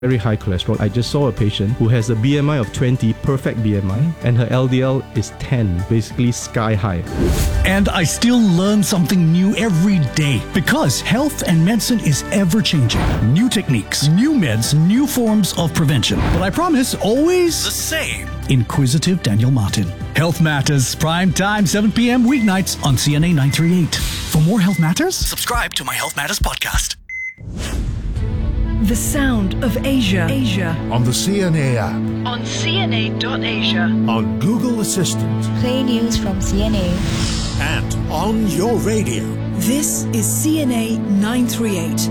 very high cholesterol. I just saw a patient who has a BMI of 20, perfect BMI, and her LDL is 10, basically sky high. And I still learn something new every day because health and medicine is ever changing. New techniques, new meds, new forms of prevention. But I promise, always the same. Inquisitive Daniel Martin. Health Matters, prime time, 7 p.m. weeknights on CNA 938. For more Health Matters, subscribe to my Health Matters podcast. The sound of Asia. On the CNA app. On CNA.Asia. On Google Assistant. Play news from CNA. And on your radio. This is CNA 938.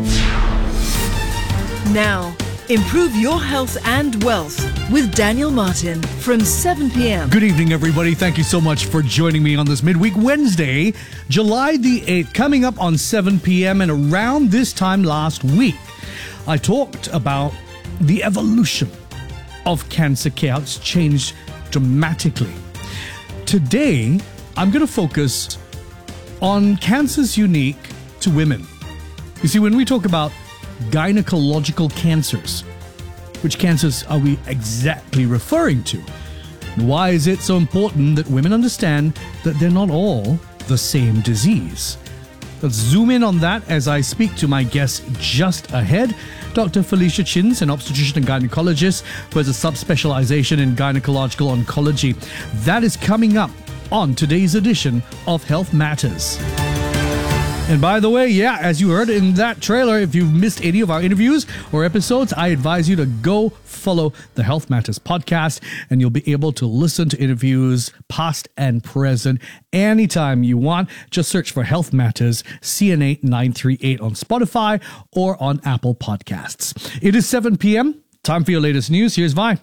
Now, improve your health and wealth with Daniel Martin from 7 p.m. Good evening, everybody. Thank you so much for joining me on this midweek Wednesday, July the 8th, coming up on 7 p.m. And around this time last week, I talked about the evolution of cancer care. It's changed dramatically. Today, I'm going to focus on cancers unique to women. You see, when we talk about gynecological cancers, which cancers are we exactly referring to? Why is it so important that women understand that they're not all the same disease? Let's zoom in on that as I speak to my guest just ahead, Dr. Felicia Chins, an obstetrician and gynecologist who has a subspecialization in gynecological oncology. That is coming up on today's edition of Health Matters. And by the way, yeah, as you heard in that trailer, if you've missed any of our interviews or episodes, I advise you to go follow the Health Matters podcast, and you'll be able to listen to interviews past and present anytime you want. Just search for Health Matters CNA 938 on Spotify or on Apple Podcasts. It is 7 p.m. Time for your latest news. Here's Vi.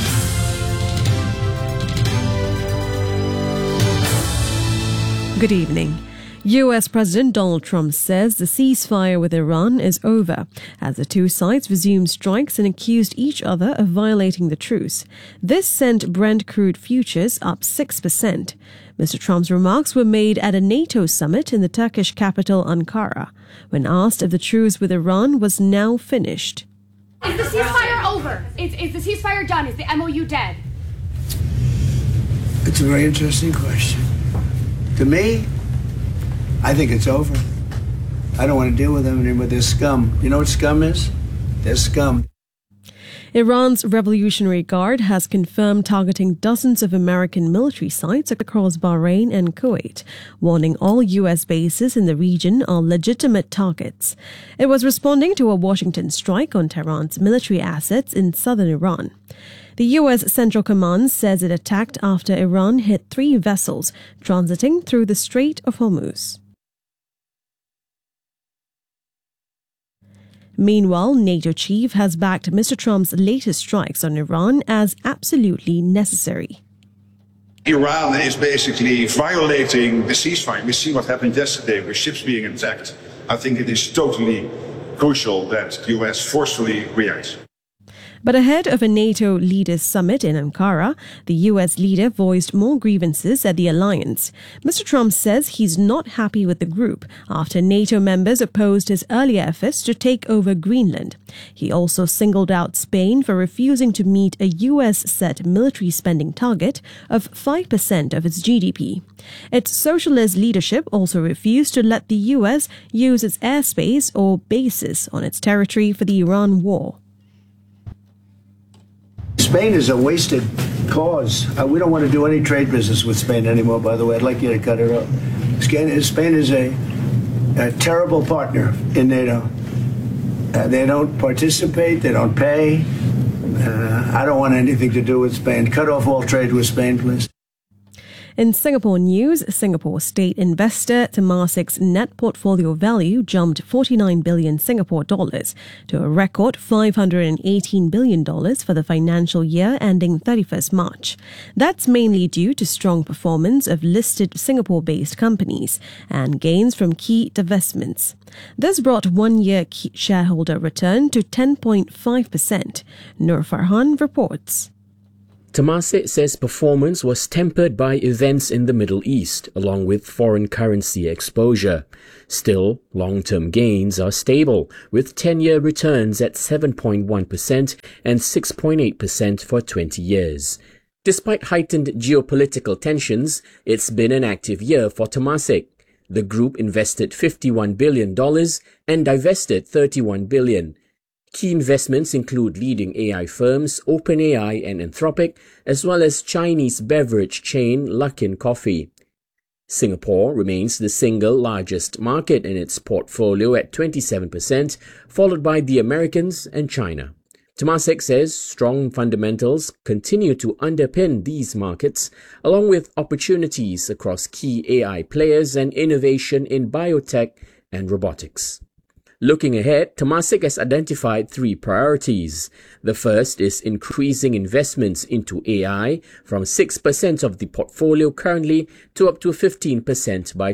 Good evening. U.S. President Donald Trump says the ceasefire with Iran is over as the two sides resumed strikes and accused each other of violating the truce. This sent Brent crude futures up 6%. Mr. Trump's remarks were made at a NATO summit in the Turkish capital Ankara, when asked if the truce with Iran was now finished. Is the ceasefire over? Is the ceasefire done? Is the MOU dead? It's a very interesting question. To me, I think it's over. I don't want to deal with them anymore. They're scum. You know what scum is? They're scum. Iran's Revolutionary Guard has confirmed targeting dozens of American military sites across Bahrain and Kuwait, warning all U.S. bases in the region are legitimate targets. It was responding to a Washington strike on Tehran's military assets in southern Iran. The U.S. Central Command says it attacked after Iran hit 3 vessels transiting through the Strait of Hormuz. Meanwhile, NATO chief has backed Mr. Trump's latest strikes on Iran as absolutely necessary. Iran is basically violating the ceasefire. We see what happened yesterday with ships being attacked. I think it is totally crucial that the US forcefully reacts. But ahead of a NATO leaders summit in Ankara, the U.S. leader voiced more grievances at the alliance. Mr. Trump says he's not happy with the group after NATO members opposed his earlier efforts to take over Greenland. He also singled out Spain for refusing to meet a U.S.-set military spending target of 5% of its GDP. Its socialist leadership also refused to let the U.S. use its airspace or bases on its territory for the Iran war. Spain is a wasted cause. We don't want to do any trade business with Spain anymore, by the way. I'd like you to cut it off. Spain is a terrible partner in NATO. They don't participate. They don't pay. I don't want anything to do with Spain. Cut off all trade with Spain, please. In Singapore news, Singapore state investor Temasek's net portfolio value jumped 49 billion Singapore dollars to a record $518 billion for the financial year ending 31st March. That's mainly due to strong performance of listed Singapore-based companies and gains from key divestments. This brought one-year shareholder return to 10.5%. Nur Farhan reports. Temasek says performance was tempered by events in the Middle East, along with foreign currency exposure. Still, long-term gains are stable, with 10-year returns at 7.1% and 6.8% for 20 years. Despite heightened geopolitical tensions, it's been an active year for Temasek. The group invested $51 billion and divested $31 billion. Key investments include leading AI firms OpenAI and Anthropic, as well as Chinese beverage chain Luckin Coffee. Singapore remains the single largest market in its portfolio at 27%, followed by the Americans and China. Temasek says strong fundamentals continue to underpin these markets, along with opportunities across key AI players and innovation in biotech and robotics. Looking ahead, Temasek has identified 3 priorities. The first is increasing investments into AI from 6% of the portfolio currently to up to 15% by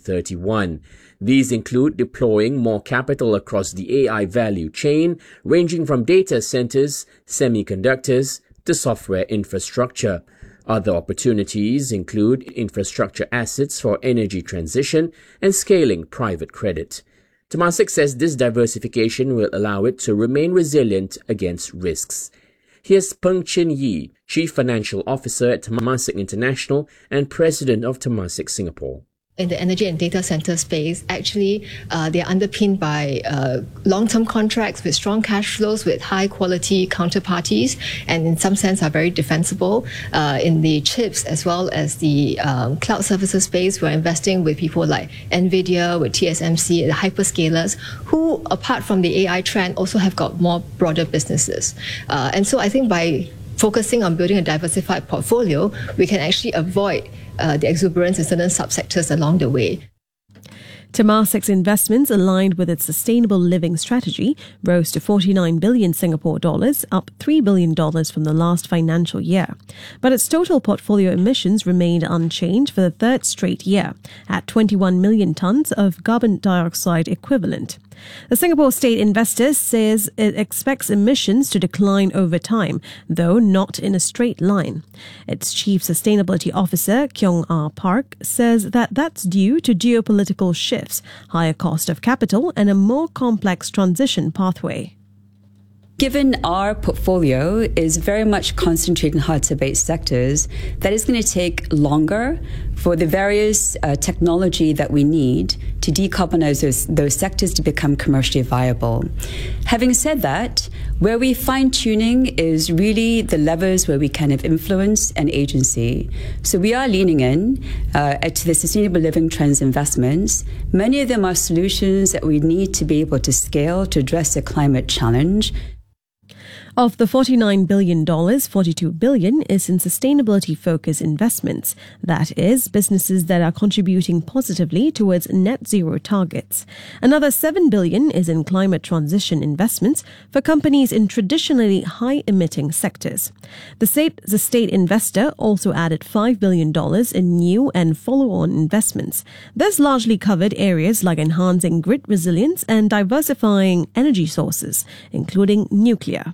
2031. These include deploying more capital across the AI value chain, ranging from data centers, semiconductors, to software infrastructure. Other opportunities include infrastructure assets for energy transition and scaling private credit. Temasek says this diversification will allow it to remain resilient against risks. Here's Peng Chin Yee, Chief Financial Officer at Temasek International and President of Temasek Singapore. In the energy and data center space, actually, they are underpinned by long-term contracts with strong cash flows, with high-quality counterparties, and in some sense are very defensible. In the chips as well as the cloud services space, we're investing with people like NVIDIA, with TSMC, the hyperscalers, who, apart from the AI trend, also have got more broader businesses. And so I think by focusing on building a diversified portfolio, we can actually avoid the exuberance in certain subsectors along the way. Temasek's investments aligned with its sustainable living strategy rose to 49 billion Singapore dollars, up $3 billion from the last financial year. But its total portfolio emissions remained unchanged for the third straight year, at 21 million tonnes of carbon dioxide equivalent. The Singapore State Investor says it expects emissions to decline over time, though not in a straight line. Its Chief Sustainability Officer, Kyong Ah Park, says that that's due to geopolitical shifts, higher cost of capital, and a more complex transition pathway. Given our portfolio is very much concentrated in hard-to-abate sectors, that is going to take longer for the various technology that we need to decarbonize those sectors to become commercially viable. Having said that, where we fine-tuning is really the levers where we can have influence and agency. So we are leaning in to the sustainable living trends investments. Many of them are solutions that we need to be able to scale to address the climate challenge. Of the $49 billion, $42 billion is in sustainability-focused investments. That is, businesses that are contributing positively towards net zero targets. Another $7 billion is in climate transition investments for companies in traditionally high-emitting sectors. The state investor also added $5 billion in new and follow-on investments. This largely covered areas like enhancing grid resilience and diversifying energy sources, including nuclear.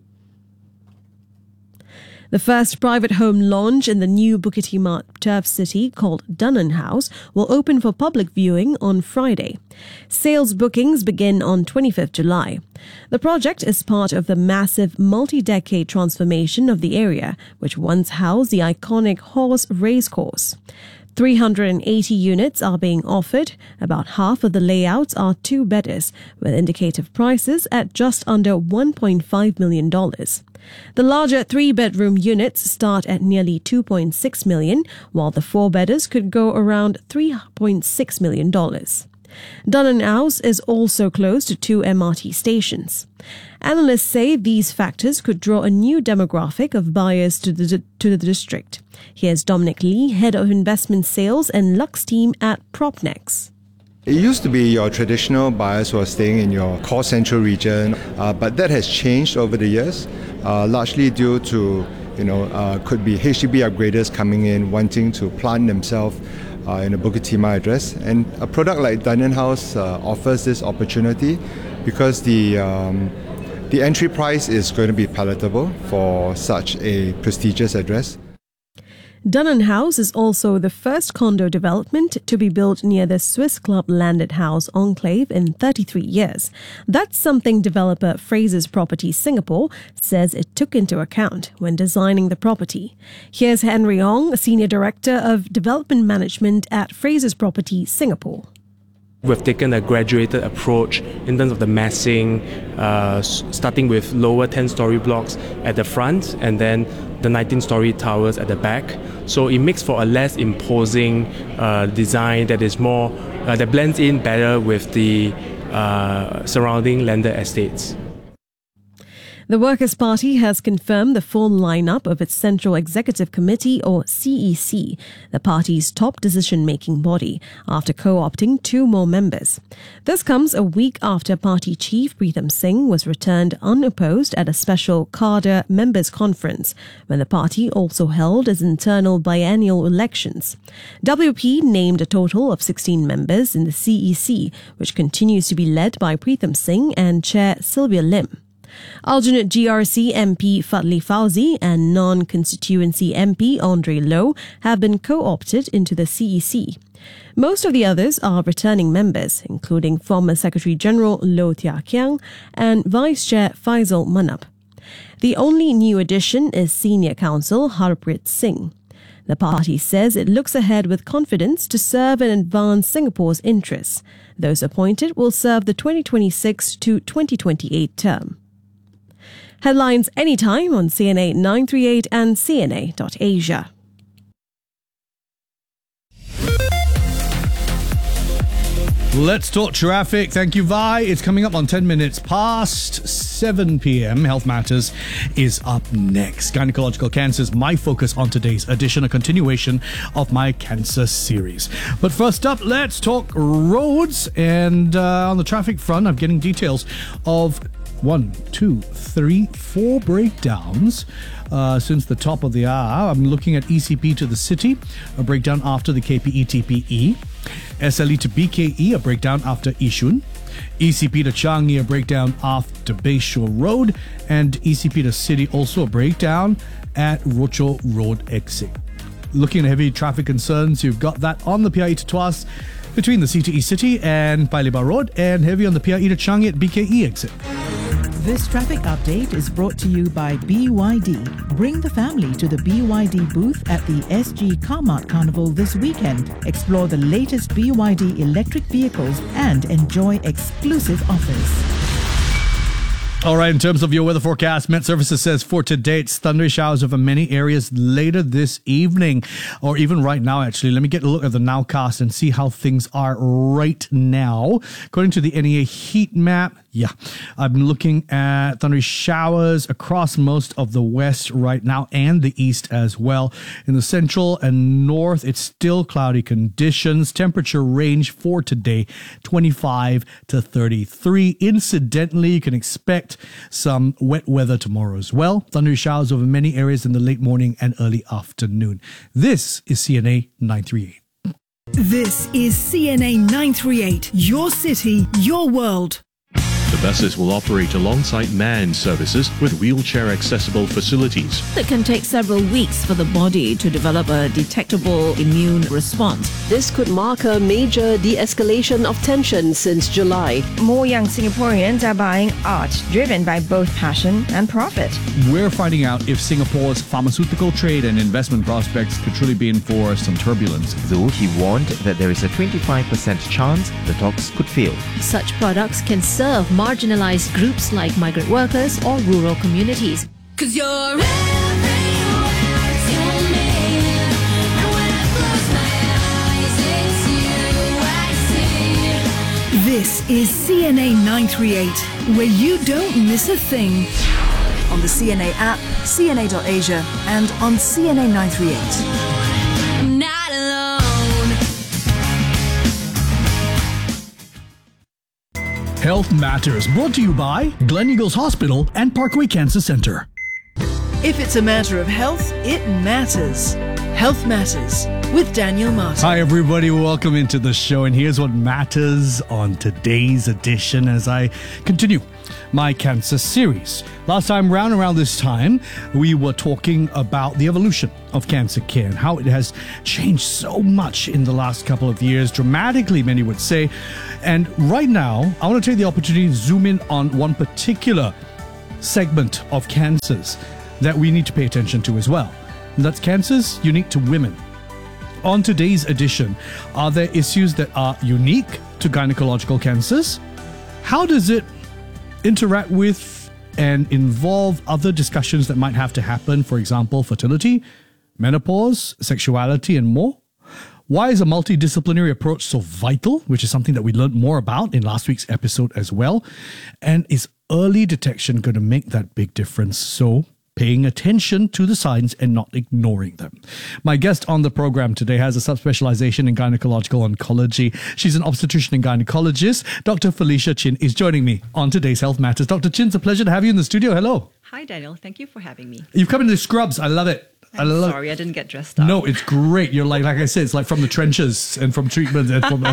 The first private home launch in the new Bukit Timah Turf City, called Dunnan House, will open for public viewing on Friday. Sales bookings begin on 25th July. The project is part of the massive multi-decade transformation of the area, which once housed the iconic horse racecourse. 380 units are being offered. About half of the layouts are two-bedders, with indicative prices at just under $1.5 million. The larger three-bedroom units start at nearly $2.6 million, while the four-bedders could go around $3.6 million. Dunnan House is also close to 2 MRT stations. Analysts say these factors could draw a new demographic of buyers to the district. Here's Dominic Lee, Head of Investment Sales and Lux Team at PropNex. It used to be your traditional buyers who are staying in your core central region, but that has changed over the years, largely due to, could be HDB upgraders coming in, wanting to plant themselves in a Bukit Timah address. And a product like Dunnan House offers this opportunity because the the entry price is going to be palatable for such a prestigious address. Dunnan House is also the first condo development to be built near the Swiss Club landed house enclave in 33 years. That's something developer Frasers Property Singapore says it took into account when designing the property. Here's Henry Ong, Senior Director of Development Management at Frasers Property Singapore. We've taken a graduated approach in terms of the massing, starting with lower 10-story blocks at the front and then the 19-story towers at the back. So it makes for a less imposing design that is more that blends in better with the surrounding landed estates. The Workers' Party has confirmed the full lineup of its Central Executive Committee, or CEC, the party's top decision-making body, after co-opting 2 more members. This comes a week after party chief Pritham Singh was returned unopposed at a special cadre members' conference, when the party also held its internal biennial elections. WP named a total of 16 members in the CEC, which continues to be led by Pritham Singh and Chair Sylvia Lim. Alternate GRC MP Fadli Fauzi and non-constituency MP Andre Low have been co-opted into the CEC. Most of the others are returning members, including former Secretary-General Low Thia Khiang and Vice Chair Faisal Manap. The only new addition is Senior Counsel Harpreet Singh. The party says it looks ahead with confidence to serve and advance Singapore's interests. Those appointed will serve the 2026 to 2028 term. Headlines anytime on CNA 938 and CNA.Asia. Let's talk traffic. Thank you, Vi. It's coming up on 10 minutes past 7 p.m. Health Matters is up next. Gynecological cancers, my focus on today's edition, a continuation of my cancer series. But first up, let's talk roads. And on the traffic front, I'm getting details of 4 breakdowns since the top of the hour. I'm looking at ECP to the city, a breakdown after the KPE TPE. SLE to BKE, a breakdown after Yishun. ECP to Changi, a breakdown after Bayshore Road. And ECP to City, also a breakdown at Rochor Road exit. Looking at heavy traffic concerns, you've got that on the PIE to Tuas between the CTE City and Paya Lebar Road, and heavy on the PIE to Changi at BKE exit. This traffic update is brought to you by BYD. Bring the family to the BYD booth at the SG Carmart Carnival this weekend. Explore the latest BYD electric vehicles and enjoy exclusive offers. All right, in terms of your weather forecast, Met Services says for today, it's thundery showers over many areas later this evening, or even right now, actually. Let me get a look at the nowcast and see how things are right now. According to the NEA heat map, I'm looking at thundery showers across most of the west right now and the east as well. In the central and north, it's still cloudy conditions. Temperature range for today, 25 to 33. Incidentally, you can expect some wet weather tomorrow as well. Thundery showers over many areas in the late morning and early afternoon. This is CNA 938. This is CNA 938, your city, your world. The buses will operate alongside manned services with wheelchair-accessible facilities. It can take several weeks for the body to develop a detectable immune response. This could mark a major de-escalation of tension since July. More young Singaporeans are buying art driven by both passion and profit. We're finding out if Singapore's pharmaceutical trade and investment prospects could truly be in for some turbulence. Though he warned that there is a 25% chance the talks could fail. Such products can serve marginalized groups like migrant workers or rural communities. 'Cause you're everywhere to me, and when I close my eyes, it's you I see. This is CNA 938, where you don't miss a thing. On the CNA app, CNA.Asia, and on CNA 938. I'm not alone. Health Matters, brought to you by Gleneagles Hospital and Parkway Cancer Centre. If it's a matter of health, it matters. Health Matters with Daniel Martin. Hi everybody, welcome into the show, and here's what matters on today's edition as I continue my cancer series. Last time round, around this time, we were talking about the evolution of cancer care and how it has changed so much in the last couple of years, dramatically, many would say. And right now, I want to take the opportunity to zoom in on one particular segment of cancers that we need to pay attention to as well. And that's cancers unique to women. On today's edition, are there issues that are unique to gynecological cancers? How does it interact with and involve other discussions that might have to happen, for example, fertility, menopause, sexuality, and more? Why is a multidisciplinary approach so vital, which is something that we learned more about in last week's episode as well? And is early detection going to make that big difference? So, paying attention to the signs and not ignoring them. My guest on the program today has a subspecialization in gynecological oncology. She's an obstetrician and gynecologist. Dr. Felicia Chin is joining me on today's Health Matters. Dr. Chin, it's a pleasure to have you in the studio. Hello. Hi, Daniel. Thank you for having me. You've come into the scrubs. I love it. Sorry, I didn't get dressed up. No, it's great. You're like I said, it's like from the trenches and from treatment. And from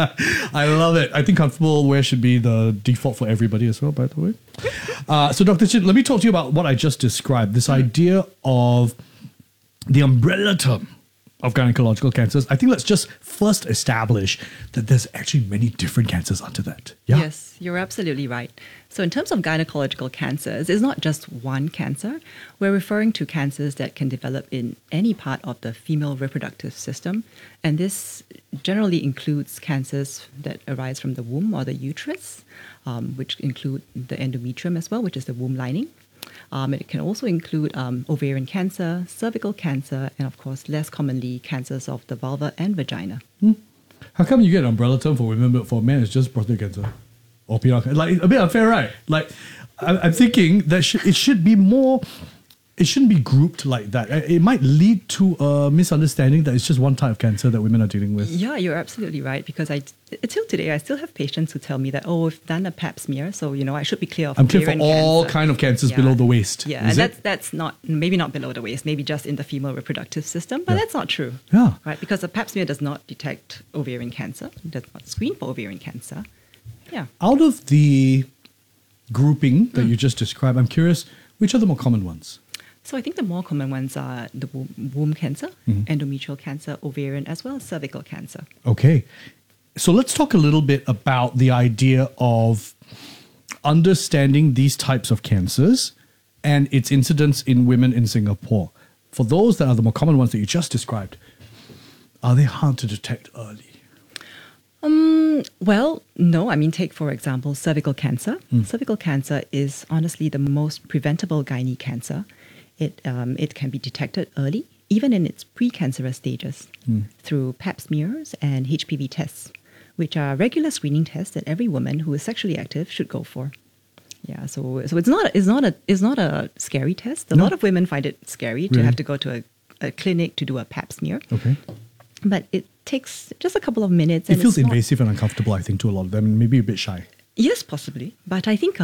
I love it. I think comfortable wear should be the default for everybody as well, by the way. So Dr. Chin, let me talk to you about what I just described, this idea of the umbrella term of gynecological cancers. I think let's just first establish that there's actually many different cancers under that. Yeah? Yes, you're absolutely right. So in terms of gynecological cancers, it's not just one cancer. We're referring to cancers that can develop in any part of the female reproductive system. And this generally includes cancers that arise from the womb or the uterus, which include the endometrium as well, which is the womb lining. It can also include ovarian cancer, cervical cancer, and of course, less commonly, cancers of the vulva and vagina. How come you get an umbrella term for women, but for men it's just prostate cancer? Or penile cancer? Like, a bit unfair, right? Like, I'm thinking that it should be more... It shouldn't be grouped like that. It might lead to a misunderstanding that it's just one type of cancer that women are dealing with. Yeah, you're absolutely right. Because until today, I still have patients who tell me that, I've done a pap smear, so I should be clear of I'm clear ovarian for all cancer. kind of cancers below the waist. Yeah, and that's not maybe not below the waist, maybe just in the female reproductive system, but that's not true. Yeah, right. Because a pap smear does not detect ovarian cancer, it does not screen for ovarian cancer. Yeah. Out of the grouping that you just described, I'm curious, which are the more common ones? So I think the more common ones are the womb cancer, endometrial cancer, ovarian, as well as cervical cancer. Okay. So let's talk a little bit about the idea of understanding these types of cancers and its incidence in women in Singapore. For those that are the more common ones that you just described, are they hard to detect early? Well, no. I mean, take, for example, cervical cancer. Cervical cancer is honestly the most preventable gynae cancer. It can be detected early, even in its precancerous stages, through pap smears and HPV tests, which are regular screening tests that every woman who is sexually active should go for. Yeah, so it's not a scary test. A lot of women find it scary to have to go to a clinic to do a pap smear. Okay. But it takes just a couple of minutes. It feels invasive and uncomfortable, I think, to a lot of them, and maybe a bit shy. Yes, possibly. But I think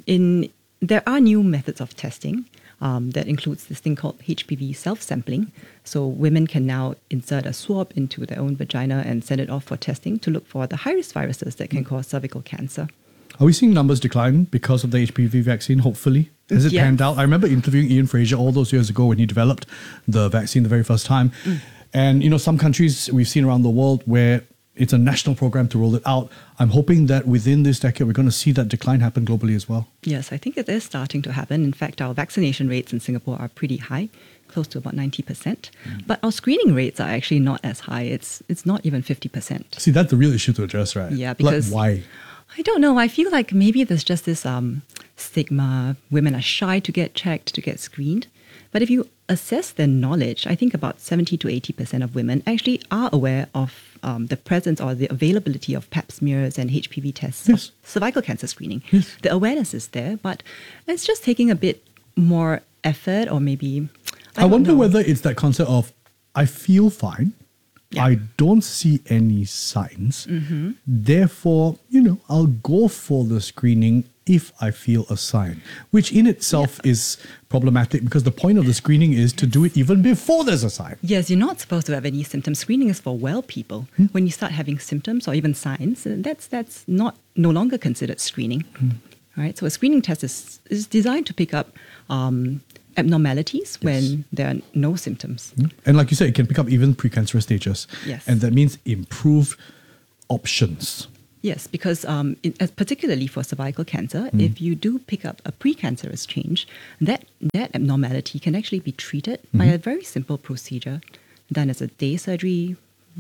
there are new methods of testing. That includes this thing called HPV self-sampling. So women can now insert a swab into their own vagina and send it off for testing to look for the high-risk viruses that can cause cervical cancer. Are we seeing numbers decline because of the HPV vaccine, hopefully? Has it panned out? I remember interviewing Ian Fraser all those years ago when he developed the vaccine the very first time. And, some countries we've seen around the world where it's a national program to roll it out. I'm hoping that within this decade, we're going to see that decline happen globally as well. Yes, I think it is starting to happen. In fact, our vaccination rates in Singapore are pretty high, close to about 90%. But our screening rates are actually not as high. It's not even 50%. See, that's the real issue to address, right? Yeah, because... Why? I don't know. I feel like maybe there's just this stigma. Women are shy to get checked, to get screened. But if you assess their knowledge, I think about 70 to 80% of women actually are aware of the presence or the availability of pap smears and HPV tests, cervical cancer screening. The awareness is there, but it's just taking a bit more effort, or maybe... I wonder whether it's that concept of, I feel fine, I don't see any signs, therefore, I'll go for the screening if I feel a sign, which in itself is problematic because the point of the screening is to do it even before there's a sign. Yes, you're not supposed to have any symptoms. Screening is for well people. When you start having symptoms or even signs, that's no longer considered screening. right? So a screening test is designed to pick up abnormalities when there are no symptoms. And like you said, it can pick up even precancerous stages. Yes. And that means improved options. Yes, because particularly for cervical cancer, if you do pick up a precancerous change, that abnormality can actually be treated by a very simple procedure done as a day surgery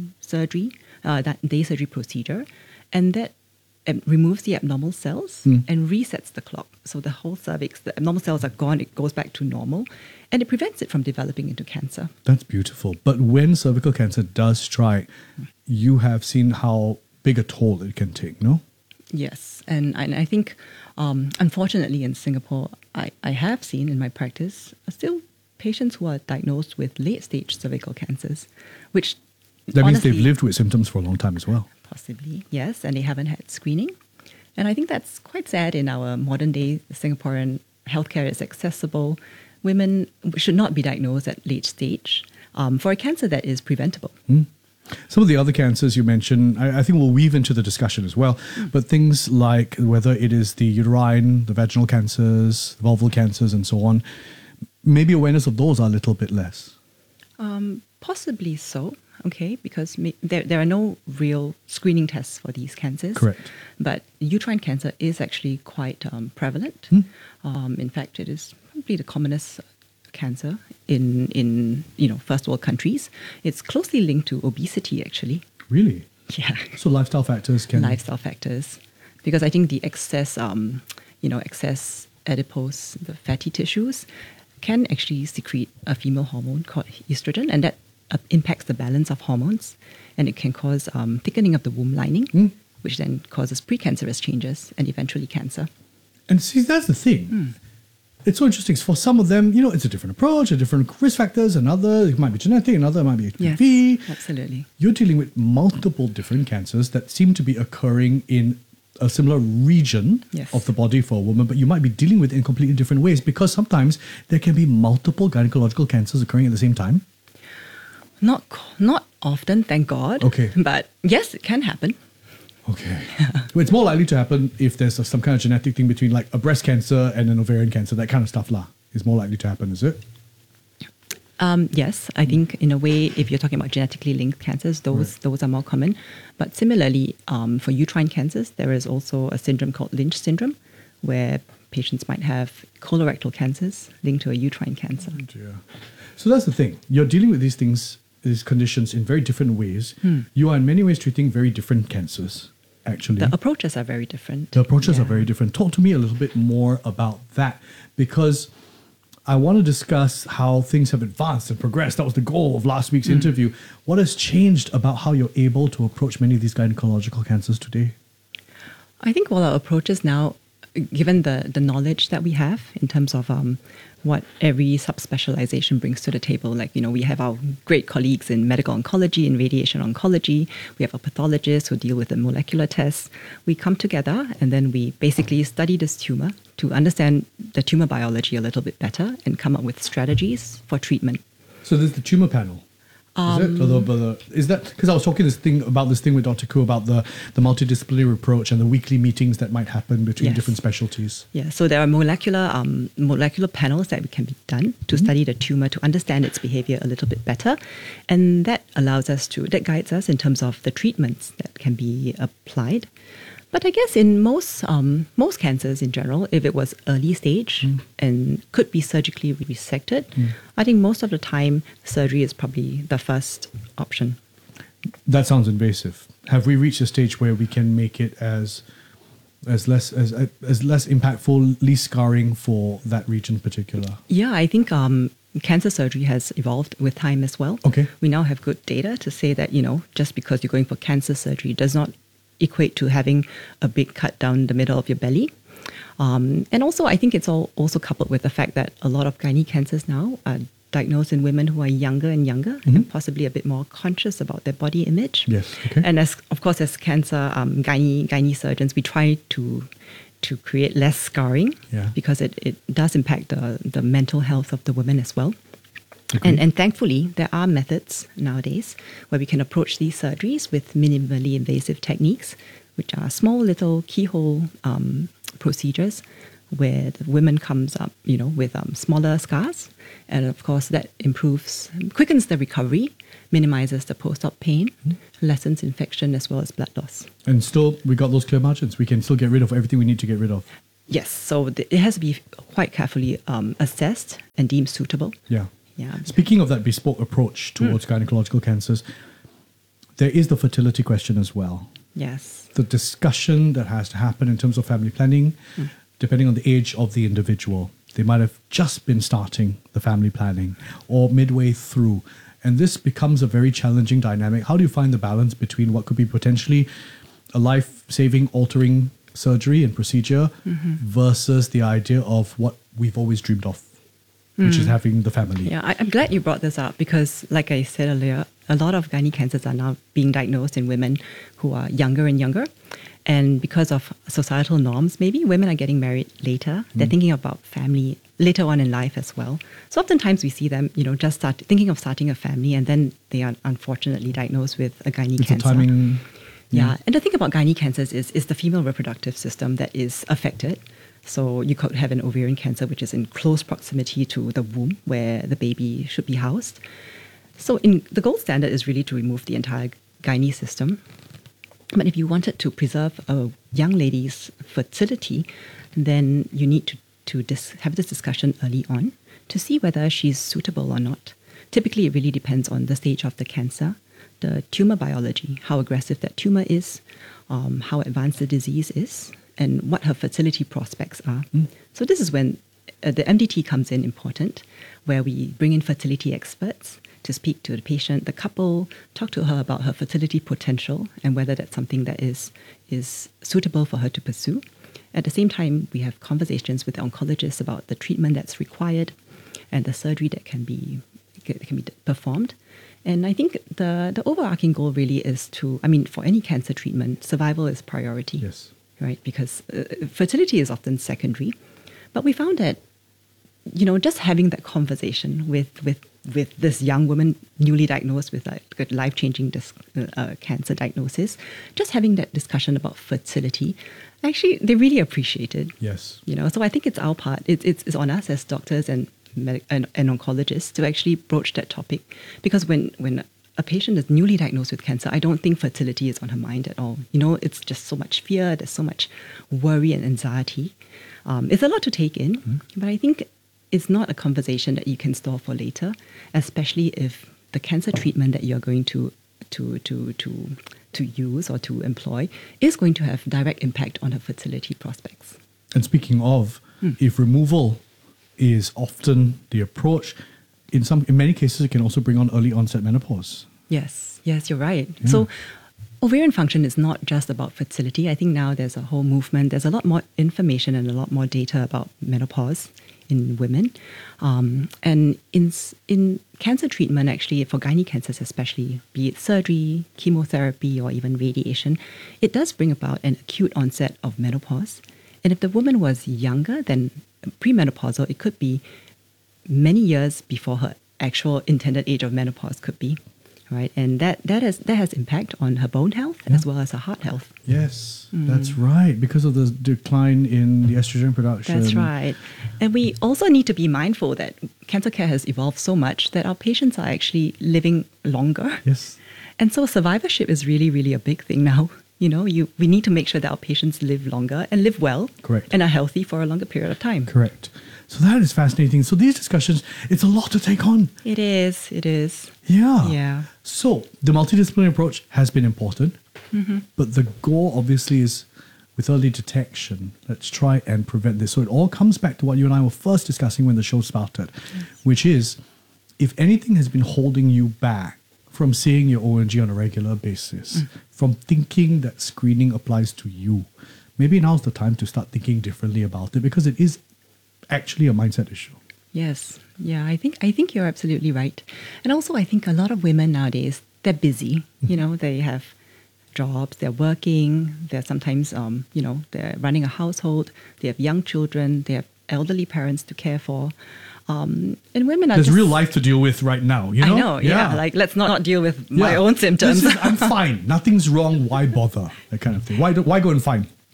procedure, and that removes the abnormal cells and resets the clock. So the whole cervix, the abnormal cells are gone, it goes back to normal, and it prevents it from developing into cancer. That's beautiful. But when cervical cancer does strike, you have seen how big a toll it can take, no? Yes, and I think, unfortunately in Singapore, I have seen in my practice still patients who are diagnosed with late-stage cervical cancers, which that means they've lived with symptoms for a long time as well. Possibly, yes, and they haven't had screening. And I think that's quite sad in our modern-day Singaporean healthcare is accessible. Women should not be diagnosed at late stage for a cancer that is preventable. Some of the other cancers you mentioned, I think we'll weave into the discussion as well, but things like whether it is the uterine, the vaginal cancers, the vulval cancers and so on, maybe awareness of those are a little bit less. Possibly so, okay, because there are no real screening tests for these cancers. Correct. But uterine cancer is actually quite prevalent. In fact, it is probably the commonest cancer in first world countries. It's closely linked to obesity, actually. Really? Yeah. So lifestyle factors can... Lifestyle factors. Because I think the excess adipose, the fatty tissues, can actually secrete a female hormone called estrogen, and that impacts the balance of hormones, and it can cause thickening of the womb lining, which then causes precancerous changes and eventually cancer. And see, that's the thing. It's so interesting. For some of them, it's a different approach, a different risk factors. Another, it might be genetic, another might be HPV. Yes, absolutely. You're dealing with multiple different cancers that seem to be occurring in a similar region of the body for a woman, but you might be dealing with it in completely different ways, because sometimes there can be multiple gynecological cancers occurring at the same time. Not often, thank God. Okay. But yes, it can happen. Okay. Well, it's more likely to happen if there's some kind of genetic thing between like a breast cancer and an ovarian cancer, that kind of stuff is more likely to happen, is it? Yes, I think in a way, if you're talking about genetically linked cancers, those are more common. But similarly, for uterine cancers, there is also a syndrome called Lynch syndrome, where patients might have colorectal cancers linked to a uterine cancer. Oh dear. So that's the thing. You're dealing with these things, these conditions in very different ways. You are in many ways treating very different cancers, actually. The approaches are very different. The approaches are very different. Talk to me a little bit more about that, because I want to discuss how things have advanced and progressed. That was the goal of last week's interview. What has changed about how you're able to approach many of these gynecological cancers today? I think our approaches now, given the knowledge that we have in terms of what every subspecialization brings to the table, like, we have our great colleagues in medical oncology and radiation oncology. We have our pathologists who deal with the molecular tests. We come together and then we basically study this tumor to understand the tumor biology a little bit better and come up with strategies for treatment. So there's the tumor panel. Is that because I was talking about this thing with Dr. Koo about the multidisciplinary approach and the weekly meetings that might happen between different specialties? Yeah, so there are molecular panels that can be done to study the tumor, to understand its behavior a little bit better, and that guides us in terms of the treatments that can be applied. But I guess in most cancers in general, if it was early stage and could be surgically resected, I think most of the time surgery is probably the first option. That sounds invasive. Have we reached a stage where we can make it as less impactful, least scarring for that region in particular? Yeah, I think cancer surgery has evolved with time as well. Okay. We now have good data to say that, just because you're going for cancer surgery does not equate to having a big cut down the middle of your belly. And also, I think it's also coupled with the fact that a lot of gynae cancers now are diagnosed in women who are younger and younger and possibly a bit more conscious about their body image. Yes, okay. And as cancer gynae surgeons, we try to create less scarring because it does impact the mental health of the women as well. And thankfully, there are methods nowadays where we can approach these surgeries with minimally invasive techniques, which are small little keyhole procedures where the women comes up, with smaller scars. And of course, that quickens the recovery, minimizes the post-op pain, lessens infection as well as blood loss. And still, we got those clear margins. We can still get rid of everything we need to get rid of. Yes, so it has to be quite carefully assessed and deemed suitable. Yeah. Yeah. Speaking of that bespoke approach towards gynecological cancers, there is the fertility question as well. Yes. The discussion that has to happen in terms of family planning, depending on the age of the individual. They might have just been starting the family planning or midway through. And this becomes a very challenging dynamic. How do you find the balance between what could be potentially a life-saving, altering surgery and procedure versus the idea of what we've always dreamed of, which is having the family? Yeah, I'm glad you brought this up because, like I said earlier, a lot of gynae cancers are now being diagnosed in women who are younger and younger. And because of societal norms, maybe women are getting married later. They're thinking about family later on in life as well. So oftentimes we see them, just thinking of starting a family, and then they are unfortunately diagnosed with a gynae It's cancer. a timing. Yeah, and the thing about gynae cancers is the female reproductive system that is affected. So you could have an ovarian cancer, which is in close proximity to the womb where the baby should be housed. So the gold standard is really to remove the entire gynae system. But if you wanted to preserve a young lady's fertility, then you need to have this discussion early on to see whether she's suitable or not. Typically, it really depends on the stage of the cancer, the tumor biology, how aggressive that tumor is, how advanced the disease is, and what her fertility prospects are. So this is when the MDT comes in important, where we bring in fertility experts to speak to the patient, the couple, talk to her about her fertility potential and whether that's something that is suitable for her to pursue. At the same time, we have conversations with the oncologist about the treatment that's required and the surgery that can be performed. And I think the overarching goal really is for any cancer treatment, survival is priority. Yes. Right? Because fertility is often secondary. But we found that, just having that conversation with this young woman newly diagnosed with a life-changing cancer diagnosis, just having that discussion about fertility, actually, they really appreciate it. Yes. So I think it's our part. It's on us as doctors and oncologists to actually broach that topic. Because when a patient is newly diagnosed with cancer, I don't think fertility is on her mind at all. It's just so much fear, there's so much worry and anxiety. It's a lot to take in, but I think it's not a conversation that you can store for later, especially if the cancer treatment that you're going to use or to employ is going to have direct impact on her fertility prospects. And speaking of, if removal is often the approach, in many cases, it can also bring on early onset menopause. Yes, you're right. Yeah. So ovarian function is not just about fertility. I think now there's a whole movement. There's a lot more information and a lot more data about menopause in women. And in cancer treatment, actually, for gynae cancers especially, be it surgery, chemotherapy, or even radiation, it does bring about an acute onset of menopause. And if the woman was younger than premenopausal, it could be many years before her actual intended age of menopause could be. Right, and that has impact on her bone health as well as her heart health. Yes, that's right, because of the decline in the estrogen production. That's right. And we also need to be mindful that cancer care has evolved so much that our patients are actually living longer. Yes. And so survivorship is really, really a big thing now. We need to make sure that our patients live longer and live well. Correct. And are healthy for a longer period of time. Correct. So that is fascinating. So these discussions, it's a lot to take on. It is. Yeah. Yeah. So the multidisciplinary approach has been important, but the goal obviously is with early detection. Let's try and prevent this. So it all comes back to what you and I were first discussing when the show started, which is if anything has been holding you back from seeing your ONG on a regular basis, from thinking that screening applies to you, maybe now's the time to start thinking differently about it, because it is actually a mindset issue. Yes. Yeah, I think you're absolutely right. And also I think a lot of women nowadays, they're busy. They have jobs, they're working, they're sometimes they're running a household, they have young children, they have elderly parents to care for. And women are There's real life to deal with right now, I know, yeah. Like, let's not deal with my own symptoms. I'm fine. Nothing's wrong. Why bother? That kind of thing. Why go and find?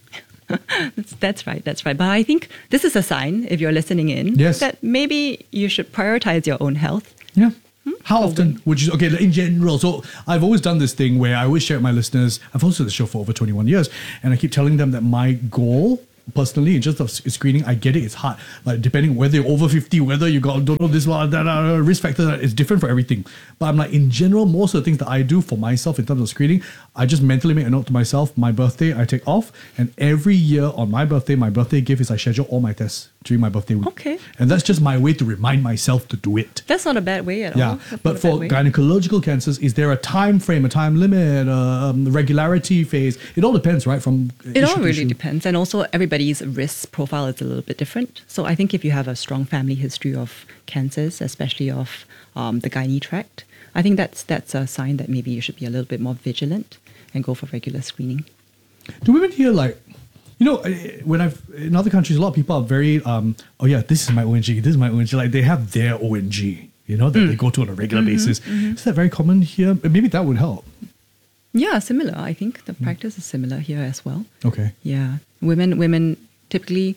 That's right. But I think this is a sign, if you're listening in, Yes. that maybe you should prioritize your own health. Yeah. How often would you, okay, in general, so I've always done this thing where I always share with my listeners, I've hosted the show for over 21 years, and I keep telling them that my goal, personally, in just of screening, I get it, it's hard. Like, depending whether you're over 50, whether you got, don't know, this, that, risk factor, it's different for everything. But I'm like, in general, most of the things that I do for myself in terms of screening, I just mentally make a note to myself, my birthday, I take off, and every year on my birthday gift is I schedule all my tests during my birthday week. Okay. And that's just my way to remind myself to do it. That's not a bad way at all. Yeah, That's but not a for bad way. gynecological cancers, is there a time frame, a time limit, regularity phase? It all depends, right? From It all really depends. And also everybody's risk profile is a little bit different. So I think if you have a strong family history of cancers, especially of the gynae tract, I think that's a sign that maybe you should be a little bit more vigilant and go for regular screening. Do women here like, you know, when in other countries, a lot of people are very, oh yeah, this is my ONG, this is my ONG. Like they have their ONG, you know, that they go to on a regular basis. Is that very common here? Maybe that would help. Yeah, similar. I think the practice is similar here as well. Okay. Yeah. Women typically,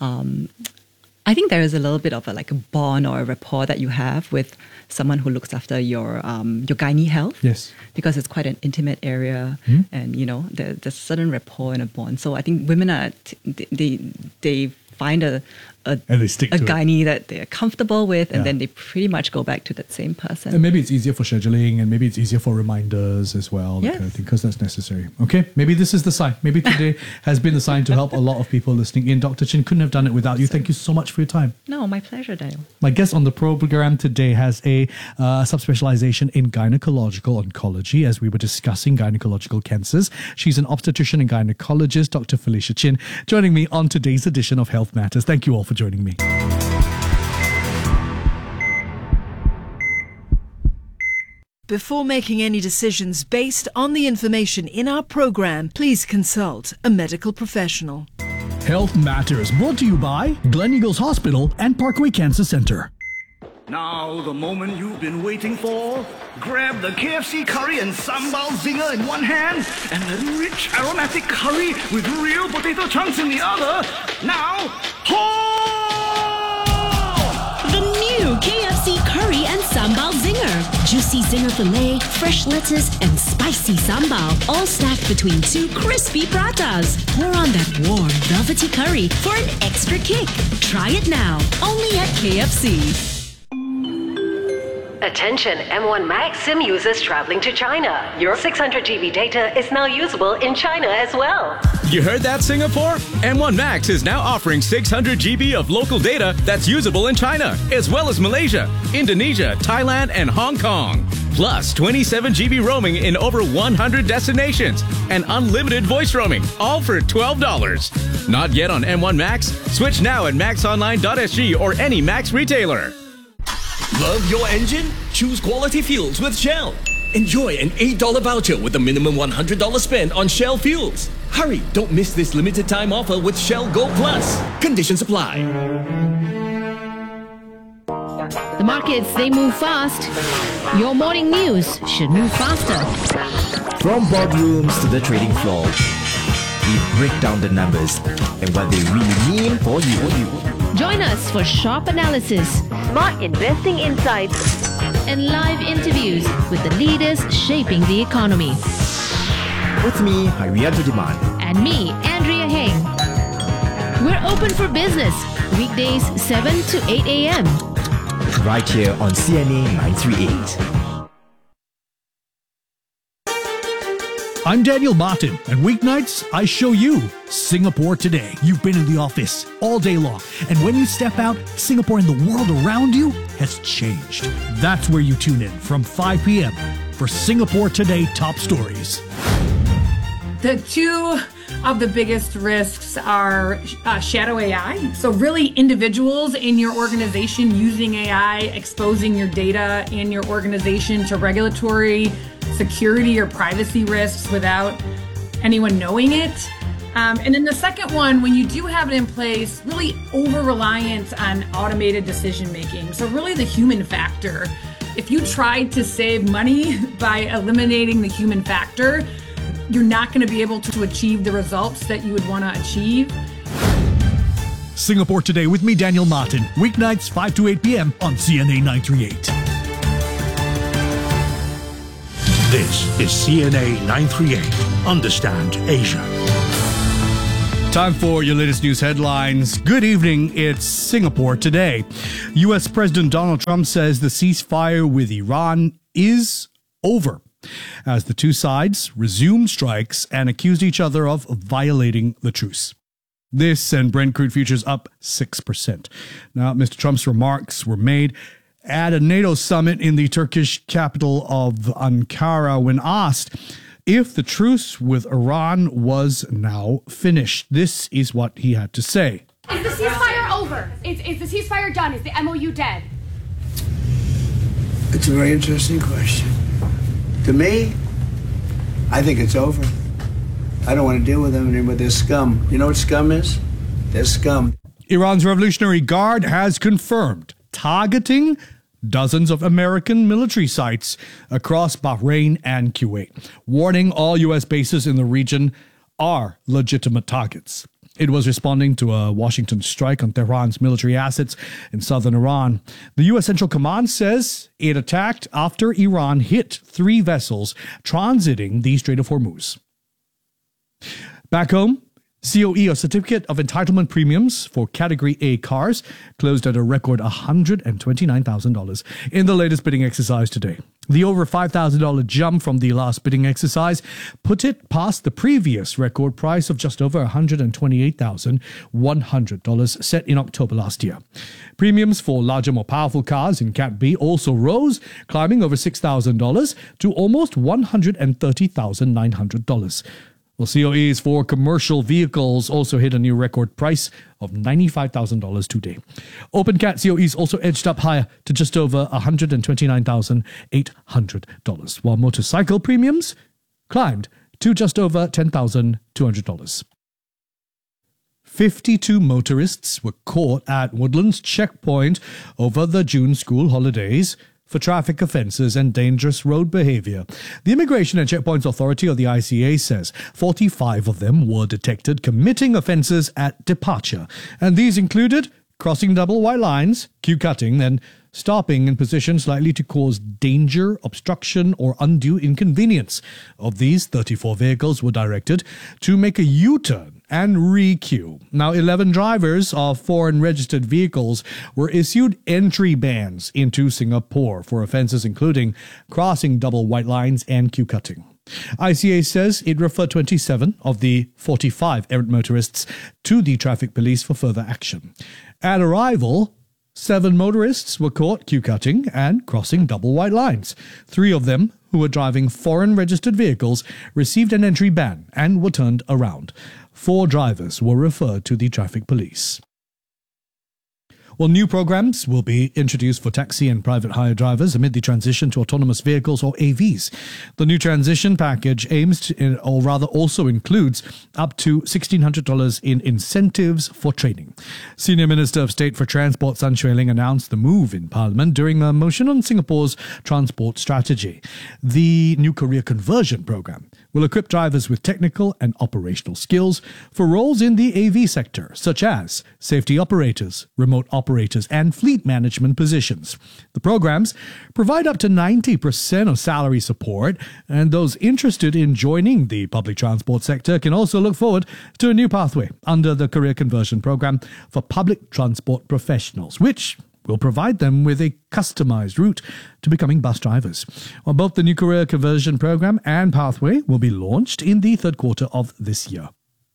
I think there is a little bit of a bond or a rapport that you have with someone who looks after your gynae health. Yes. Because it's quite an intimate area, and you know there's a certain rapport and a bond. So I think women are they find a And they stick to it. gynae that they're comfortable with, and Yeah. then they pretty much go back to that same person. And maybe it's easier for scheduling, and maybe it's easier for reminders as well, that kind of thing, because that's necessary. Okay, maybe this is the sign. Maybe today has been the sign to help a lot of people listening in. Dr. Chin, couldn't have done it without you. Thank you so much for your time. No, my pleasure, Dale. My guest on the program today has a subspecialization in gynecological oncology, as we were discussing gynecological cancers. She's an obstetrician and gynecologist, Dr. Felicia Chin, joining me on today's edition of Health Matters. Thank you all for joining me. Before making any decisions based on the information in our program, please consult a medical professional. Health Matters, brought to you by Glen Eagles Hospital and Parkway Cancer Center. Now, the moment you've been waiting for. Grab the KFC curry and sambal zinger in one hand and the rich aromatic curry with real potato chunks in the other. Now, The new KFC Curry and Sambal Zinger. Juicy zinger filet, fresh lettuce, and spicy sambal, all stacked between two crispy pratas. Pour on that warm, velvety curry for an extra kick. Try it now, only at KFC. Attention M1 Max SIM users traveling to China. Your 600 GB data is now usable in China as well. You heard that, Singapore? M1 Max is now offering 600 GB of local data that's usable in China, as well as Malaysia, Indonesia, Thailand, and Hong Kong. Plus 27 GB roaming in over 100 destinations and unlimited voice roaming, all for $12. Not yet on M1 Max? Switch now at maxonline.sg or any Max retailer. Love your engine? Choose quality fuels with Shell. Enjoy an $8 voucher with a minimum $100 spend on Shell fuels. Hurry, don't miss this limited time offer with Shell Go Plus. Conditions apply. The markets, they move fast. Your morning news should move faster. From boardrooms to the trading floor, we break down the numbers and what they really mean for you. Join us for sharp analysis, smart investing insights, and live interviews with the leaders shaping the economy. With me, Harianto Demand. And me, Andrea Heng. We're open for business, weekdays 7 to 8 a.m. Right here on CNA 938. I'm Daniel Martin, and weeknights, I show you Singapore today. You've been in the office all day long, and when you step out, Singapore and the world around you has changed. That's where you tune in from 5 p.m. for Singapore Today Top Stories. The two of the biggest risks are shadow AI. So really individuals in your organization using AI, exposing your data in your organization to regulatory, security, or privacy risks without anyone knowing it. And then the second one, when you do have it in place, really over-reliance on automated decision-making. So really the human factor. If you tried to save money by eliminating the human factor, you're not going to be able to achieve the results that you would want to achieve. Singapore Today with me, Daniel Martin. Weeknights 5 to 8 p.m. on CNA 938. This is CNA 938. Understand Asia. Time for your latest news headlines. Good evening, it's Singapore Today. U.S. President Donald Trump says the ceasefire with Iran is over, as the two sides resumed strikes and accused each other of violating the truce. This sent Brent crude futures up 6%. Now, Mr. Trump's remarks were made at a NATO summit in the Turkish capital of Ankara when asked if the truce with Iran was now finished. This is what he had to say. Is the ceasefire over? Is the ceasefire done? Is the MOU dead? It's a very interesting question. To me, I think it's over. I don't want to deal with them anymore. They're scum. You know what scum is? They're scum. Iran's Revolutionary Guard has confirmed targeting dozens of American military sites across Bahrain and Kuwait, warning all U.S. bases in the region are legitimate targets. It was responding to a Washington strike on Tehran's military assets in southern Iran. The U.S. Central Command says it attacked after Iran hit 3 vessels transiting the Strait of Hormuz. Back home, COE, or Certificate of Entitlement premiums for Category A cars, closed at a record $129,000 in the latest bidding exercise today. The over $5,000 jump from the last bidding exercise put it past the previous record price of just over $128,100 set in October last year. Premiums for larger, more powerful cars in Cat B also rose, climbing over $6,000 to almost $130,900. Well, COEs for commercial vehicles also hit a new record price of $95,000 today. OpenCat COEs also edged up higher to just over $129,800, while motorcycle premiums climbed to just over $10,200. 52 motorists were caught at Woodlands checkpoint over the June school holidays for traffic offences and dangerous road behaviour. The Immigration and Checkpoints Authority, or the ICA, says 45 of them were detected committing offences at departure, and these included crossing double white lines, queue cutting, and stopping in positions likely to cause danger, obstruction, or undue inconvenience. Of these, 34 vehicles were directed to make a U-turn and re-queue. Now, 11 drivers of foreign registered vehicles were issued entry bans into Singapore for offences including crossing double white lines and queue cutting. ICA says it referred 27 of the 45 errant motorists to the traffic police for further action. At arrival, 7 motorists were caught queue cutting and crossing double white lines. 3 of them, who were driving foreign registered vehicles, received an entry ban and were turned around. 4 drivers were referred to the traffic police. Well, new programs will be introduced for taxi and private hire drivers amid the transition to autonomous vehicles, or AVs. The new transition package aims to, or rather also includes, up to $1,600 in incentives for training. Senior Minister of State for Transport Sun Xueling announced the move in Parliament during a motion on Singapore's transport strategy. The new career conversion program will equip drivers with technical and operational skills for roles in the AV sector, such as safety operators, remote operators, and fleet management positions. The programs provide up to 90% of salary support, and those interested in joining the public transport sector can also look forward to a new pathway under the Career Conversion Program for public transport professionals, which will provide them with a customized route to becoming bus drivers. Well, both the new Career Conversion Program and pathway will be launched in the third quarter of this year.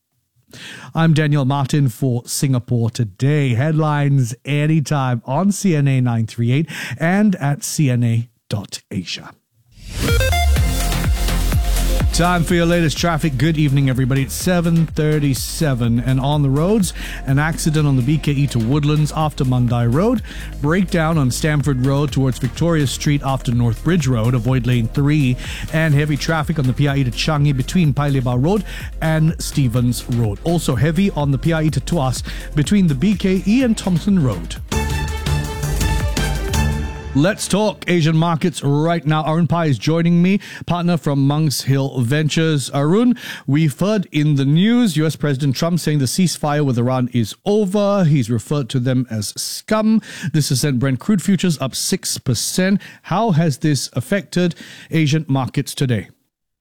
I'm Daniel Martin for Singapore Today. Headlines anytime on CNA 938 and at cna.asia. Time for your latest traffic. Good evening, everybody. It's 7:37, and on the roads, an accident on the BKE to Woodlands after Mandai Road, breakdown on Stamford Road towards Victoria Street after North Bridge Road, avoid lane 3, and heavy traffic on the PIE to Changi between Paya Lebar Road and Stevens Road. Also heavy on the PIE to Tuas between the BKE and Thompson Road. Let's talk Asian markets right now. Arun Pai is joining me, partner from Monks Hill Ventures. Arun, we've heard in the news US President Trump saying the ceasefire with Iran is over. He's referred to them as scum. This has sent Brent crude futures up 6%. How has this affected Asian markets today?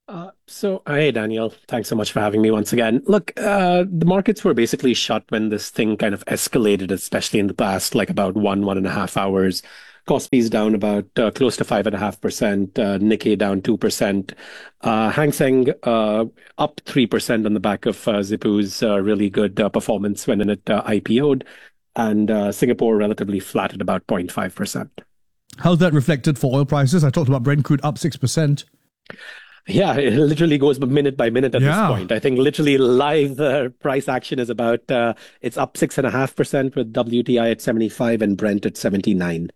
Hey, Daniel. Thanks so much for having me once again. Look, the markets were basically shut when this thing kind of escalated, especially in the past, like about 1.5 hours. Kospi's down about close to 5.5%, Nikkei down 2%, Hang Seng up 3% on the back of Zipu's really good performance when it IPO'd, and Singapore relatively flat at about 0.5%. How's that reflected for oil prices? I talked about Brent crude up 6%. Yeah, it literally goes minute by minute at this point. I think literally live price action is about, it's up 6.5% with WTI at 75 and Brent at 79.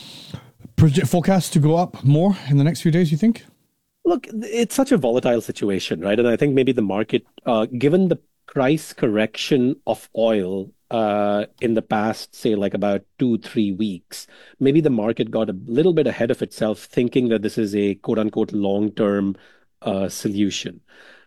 Forecast to go up more in the next few days, you think? Look, it's such a volatile situation, right? And I think maybe the market, given the price correction of oil in the past, say like about 2-3 weeks, maybe the market got a little bit ahead of itself thinking that this is a quote unquote long-term solution.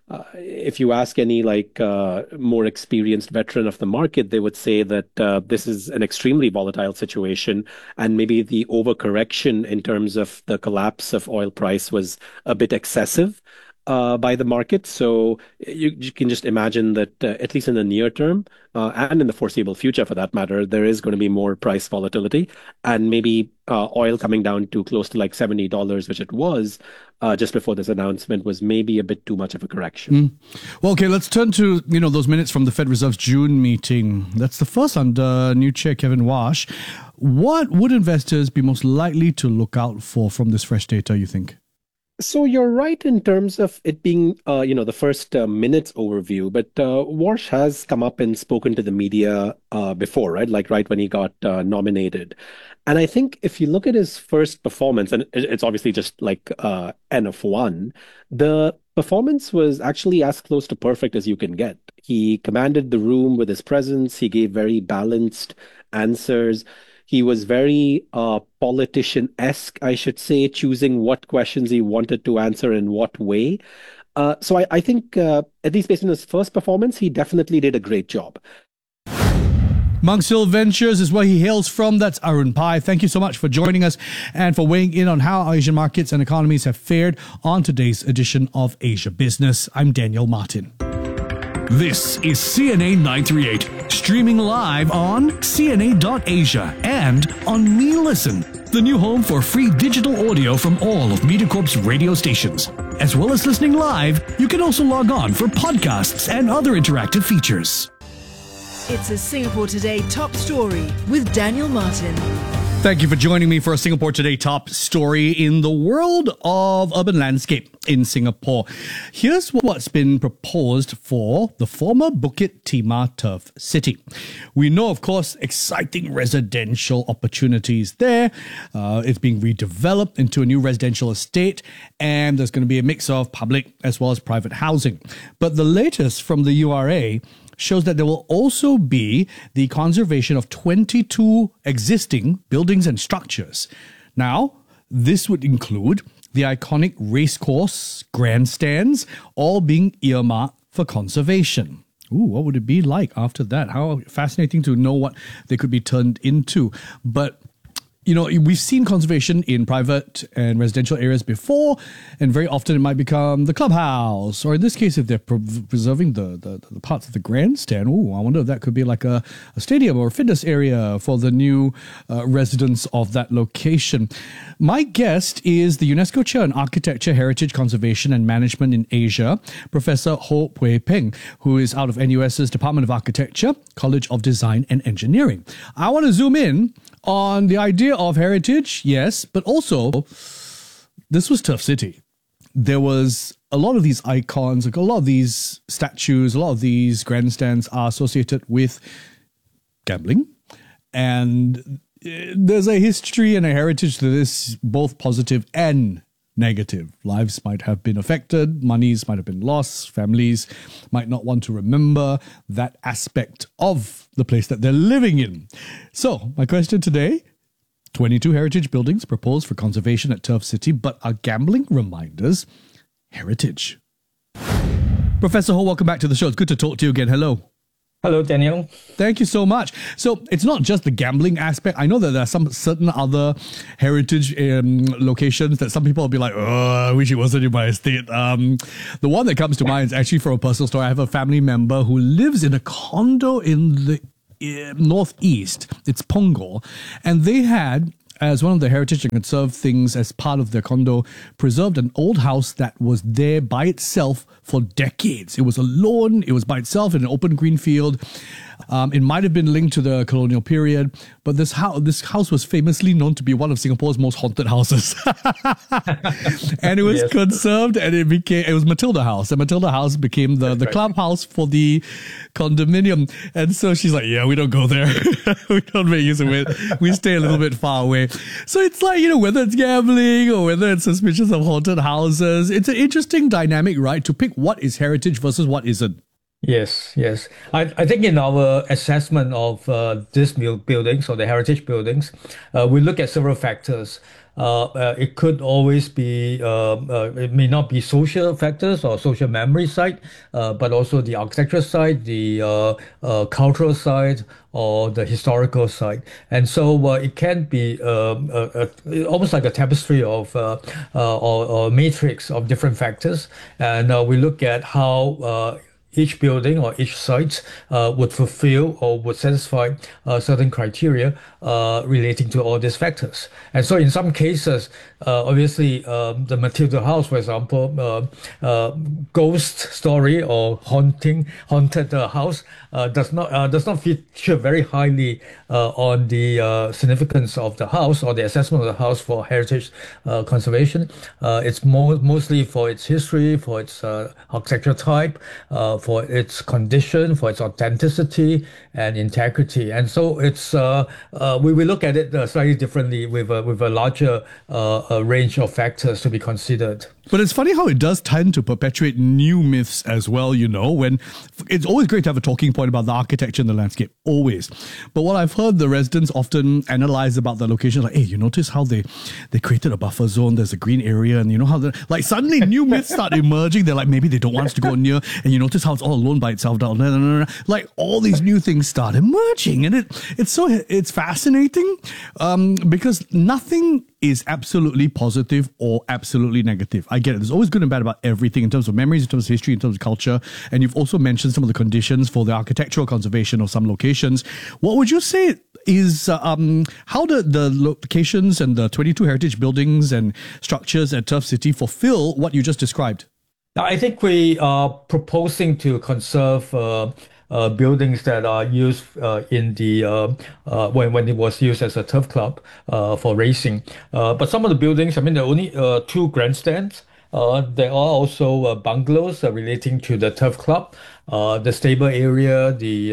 If you ask any more experienced veteran of the market, they would say that this is an extremely volatile situation, and maybe the overcorrection in terms of the collapse of oil price was a bit excessive by the market. So you can just imagine that at least in the near term and in the foreseeable future, for that matter, there is going to be more price volatility, and maybe oil coming down to close to like $70, which it was just before this announcement, was maybe a bit too much of a correction. Well, okay, let's turn to those minutes from the Fed Reserve's June meeting. That's the first under new chair Kevin Warsh. What would investors be most likely to look out for from this fresh data, you think? So you're right in terms of it being, the first minutes overview, but Warsh has come up and spoken to the media before, right? Like right when he got nominated. And I think if you look at his first performance, and it's obviously just like N of 1, the performance was actually as close to perfect as you can get. He commanded the room with his presence. He gave very balanced answers. He was very politician-esque, I should say, choosing what questions he wanted to answer in what way. So I think, at least based on his first performance, he definitely did a great job. Monks Hill Ventures is where he hails from. That's Arun Pai. Thank you so much for joining us and for weighing in on how Asian markets and economies have fared on today's edition of Asia Business. I'm Daniel Martin. This is CNA 938, streaming live on CNA.Asia and on MeListen, the new home for free digital audio from all of MediaCorp's radio stations. As well as listening live, you can also log on for podcasts and other interactive features. It's a Singapore Today top story with Daniel Martin. Thank you for joining me for a Singapore Today top story in the world of urban landscape in Singapore. Here's what's been proposed for the former Bukit Timah Turf City. We know, of course, exciting residential opportunities there. It's being redeveloped into a new residential estate, and there's going to be a mix of public as well as private housing. But the latest from the URA shows that there will also be the conservation of 22 existing buildings and structures. Now, this would include the iconic racecourse grandstands, all being earmarked for conservation. Ooh, what would it be like after that? How fascinating to know what they could be turned into. But we've seen conservation in private and residential areas before, and very often it might become the clubhouse, or in this case, if they're preserving the parts of the grandstand, I wonder if that could be like a stadium or a fitness area for the new residents of that location. My guest is the UNESCO Chair in Architecture, Heritage Conservation and Management in Asia, Professor Ho Pui Peng, who is out of NUS's Department of Architecture, College of Design and Engineering. I want to zoom in on the idea of heritage, yes, but also this was Turf City. There was a lot of these icons, a lot of these statues, a lot of these grandstands are associated with gambling. And there's a history and a heritage to this, both positive and negative. Lives might have been affected, monies might have been lost, families might not want to remember that aspect of the place that they're living in. So, my question today, 22 heritage buildings proposed for conservation at Turf City, but are gambling reminders heritage? Professor Ho, welcome back to the show. It's good to talk to you again. Hello. Hello, Daniel. Thank you so much. So it's not just the gambling aspect. I know that there are some certain other heritage locations that some people will be like, oh, I wish it wasn't in my estate. The one that comes to mind is actually from a personal story. I have a family member who lives in a condo in the northeast. It's Punggol. And they had, as one of the heritage and conserved things as part of their condo, preserved an old house that was there by itself for decades. It was alone. It was by itself in an open green field. It might have been linked to the colonial period, but this house was famously known to be one of Singapore's most haunted houses. And it was conserved, and it was Matilda House. And Matilda House became the clubhouse for the condominium. And so she's like, yeah, we don't go there. We don't make use of it. We stay a little bit far away. So it's like, whether it's gambling or whether it's suspicious of haunted houses, it's an interesting dynamic, right? To pick what is heritage versus what isn't. Yes. I think in our assessment of these buildings or the heritage buildings, we look at several factors. It could always be, it may not be social factors or social memory side, but also the architectural side, the cultural side, or the historical side. And so it can be almost like a tapestry of or matrix of different factors. And we look at how each building or each site would fulfill or would satisfy certain criteria relating to all these factors. And so in some cases, obviously, the Matilda House, for example, ghost story or haunted house does not feature very highly on the significance of the house or the assessment of the house for heritage conservation. It's mostly for its history, for its architectural type, for its condition, for its authenticity and integrity. And so it's we look at it slightly differently with a larger range of factors to be considered. But it's funny how it does tend to perpetuate new myths as well, when it's always great to have a talking point about the architecture and the landscape, always. But what I've heard the residents often analyze about the location, like, hey, you notice how they created a buffer zone, there's a green area, and you know how suddenly new myths start emerging. They're like, maybe they don't want us to go near, and you notice how it's all alone by itself down there. Like all these new things start emerging, and it's fascinating because nothing is absolutely positive or absolutely negative. I get it. There's always good and bad about everything in terms of memories, in terms of history, in terms of culture. And you've also mentioned some of the conditions for the architectural conservation of some locations. What would you say is how the locations and the 22 heritage buildings and structures at Turf City fulfill what you just described? I think we are proposing to conserve buildings that are used in the when it was used as a turf club for racing. But some of the buildings, there are only 2 grandstands. There are also bungalows relating to the turf club, the stable area, the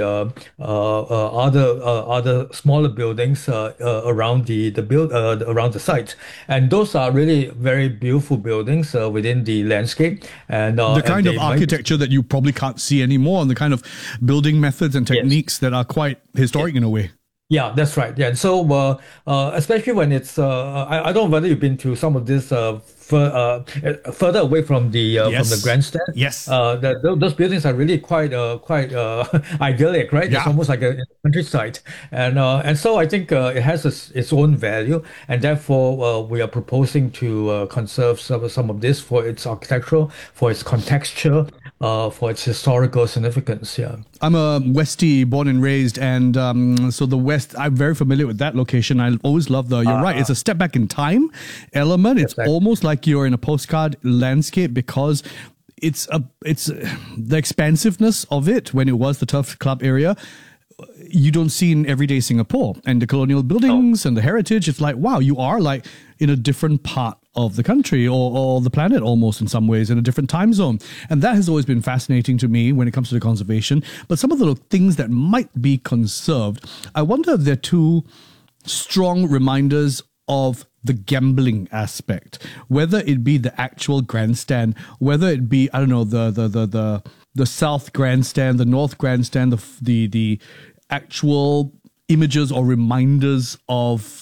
other smaller buildings around around the site, and those are really very beautiful buildings within the landscape. And the kind of architecture that you probably can't see anymore, and the kind of building methods and techniques that are quite historic in a way. Yeah, that's right. Yeah, and so especially when it's I don't know whether you've been to some of this further away from the grandstand. Yes. Those buildings are really quite idyllic, right? Yeah. It's almost like a countryside, and so I think it has its own value, and therefore we are proposing to conserve some of this for its architectural, for its contexture, for its historical significance. Yeah. I'm a Westie, born and raised, and so the West, I'm very familiar with that location. I always love you're right, it's a step back in time element. It's almost like you're in a postcard landscape because it's the expansiveness of it when it was the Turf Club area. You don't see in everyday Singapore, and the colonial buildings and the heritage. It's like, wow, you are like in a different part of the country or the planet almost in some ways, in a different time zone. And that has always been fascinating to me when it comes to the conservation. But some of the things that might be conserved, I wonder if they're two strong reminders of the gambling aspect, whether it be the actual grandstand, whether it be, I don't know, the south grandstand, the north grandstand, the actual images or reminders of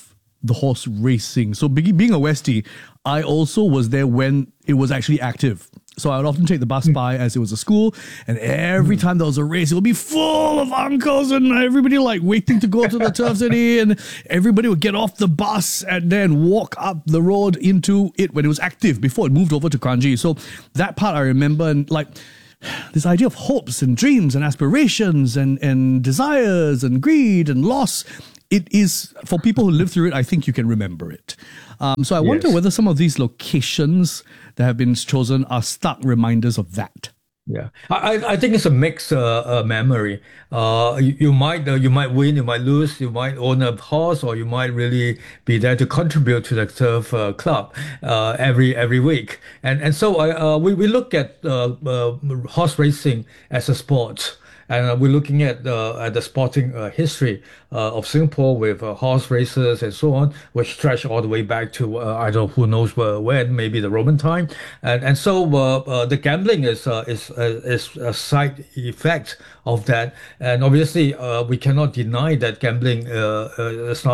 the horse racing. So being a Westie, I also was there when it was actually active. So I would often take the bus by as it was a school, and every time there was a race, it would be full of uncles and everybody like waiting to go to the Turf City, and everybody would get off the bus and then walk up the road into it when it was active before it moved over to Kranji. So that part I remember, and like this idea of hopes and dreams and aspirations and desires and greed and loss. It is, for people who live through it, I think you can remember it. So I wonder whether some of these locations that have been chosen are stark reminders of that. Yeah, I think it's a mixed memory. You might win, you might lose, you might own a horse, or you might really be there to contribute to the turf club every week. And so we look at horse racing as a sport. And we're looking at the sporting history of Singapore with horse races and so on, which stretch all the way back to I don't know who knows when, maybe the Roman time, and so the gambling is a side effect of that. And obviously, we cannot deny that gambling is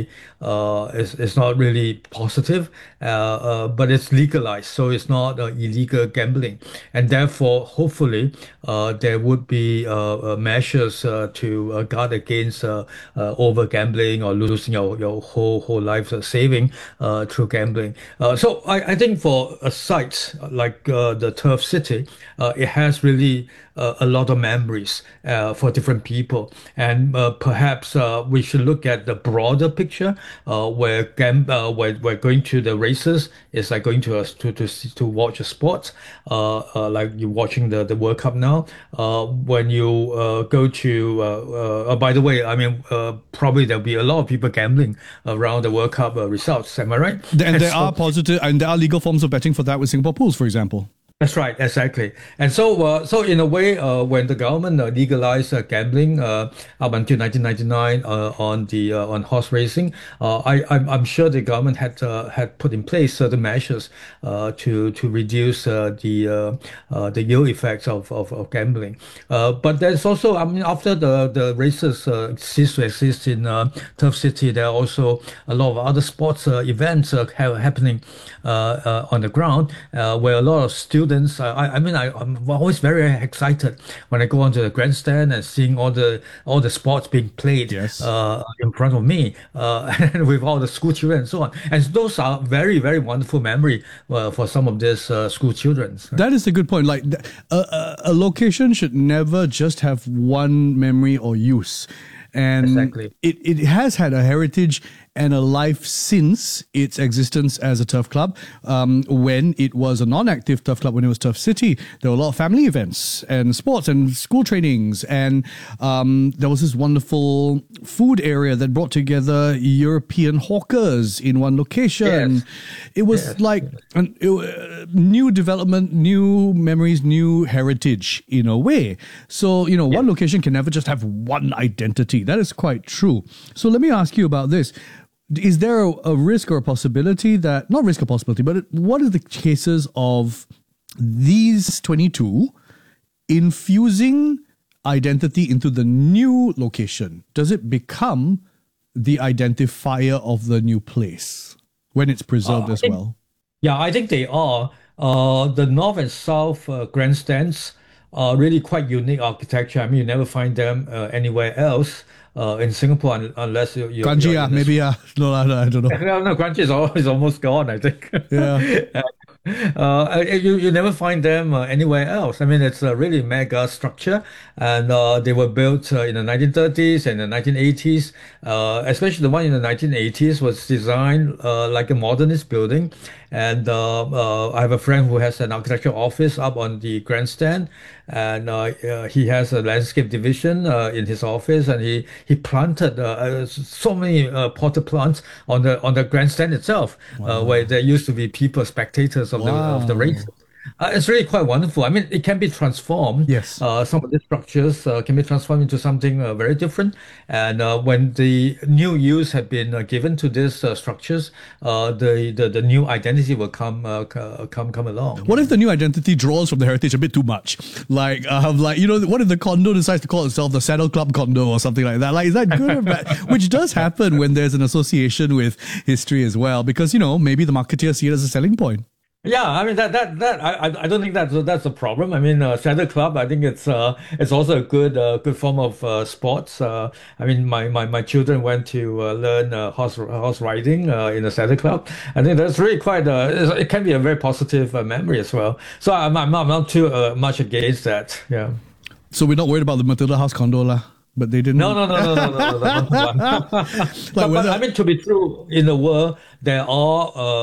not really positive, but it's legalized, so it's not illegal gambling, and therefore, hopefully, there would be measures to guard against over gambling or losing your whole life saving through gambling. So I think for a site like the Turf City, it has really a lot of memories for different people, and perhaps we should look at the broader picture where we're going to the races is like going to watch a sport, like you're watching the World Cup now. When you go to by the way, I mean probably there'll be a lot of people gambling around the World Cup results. Am I right? And there are positive and there are legal forms of betting for that with Singapore Pools, for example. That's right, exactly. And so, so in a way, when the government legalized gambling up until 1999 on horse racing, I'm sure the government had put in place certain measures to reduce the ill effects of gambling. But there's also, I mean, after the races ceased to exist in Turf City, there are also a lot of other sports events happening on the ground where a lot of students. I'm always very excited when I go onto the grandstand and seeing all the sports being played in front of me, and with all the school children and so on. And those are very, very wonderful memory for some of these school children. That is a good point. Like a location should never just have one memory or use. And exactly. It has had a heritage and a life since its existence as a turf club. When it was a non-active turf club, when it was Turf City, there were a lot of family events and sports and school trainings. And there was this wonderful food area that brought together European hawkers in one location. Yes. It was like new development, new memories, new heritage in a way. So, one location can never just have one identity. That is quite true. So let me ask you about this. Is there a risk or a possibility that, not risk or possibility, but what are the cases of these 22 infusing identity into the new location? Does it become the identifier of the new place when it's preserved as well? Yeah, I think they are. The north and south grandstands are really quite unique architecture. I mean, you never find them anywhere else. In Singapore, unless you're Kranji, maybe, no, I don't know. No, Kranji is almost gone, I think. Yeah. You never find them anywhere else. I mean, it's a really mega structure, and they were built in the 1930s and the 1980s. Especially the one in the 1980s was designed like a modernist building. And I have a friend who has an architecture office up on the grandstand, and he has a landscape division in his office, and he planted so many potted plants on the grandstand itself, where there used to be people, spectators of the race. It's really quite wonderful. I mean, it can be transformed. Yes. Some of these structures can be transformed into something very different. And when the new use have been given to these structures, the new identity will come along. What if the new identity draws from the heritage a bit too much? Like, what if the condo decides to call itself the Saddle Club condo or something like that? Like, is that good or bad? Which does happen when there's an association with history as well, because, maybe the marketeers see it as a selling point. Yeah, I mean that I don't think that's a problem. I mean, Saddle Club, I think it's also a good form of sports. I mean, my children went to learn horse riding in the Saddle Club. I think that's really quite it can be a very positive memory as well. So I'm not too much against that. Yeah. So we're not worried about the Matilda House condo lah. But they didn't. No. But I mean, to be true, in the world, there are